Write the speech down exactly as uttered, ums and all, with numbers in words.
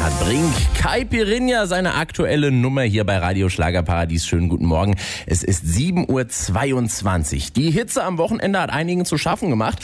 Bernhard Brink. Caipirinha, seine aktuelle Nummer hier bei Radio Schlagerparadies. Schönen guten Morgen. Es ist sieben Uhr zweiundzwanzig. Die Hitze am Wochenende hat einigen zu schaffen gemacht.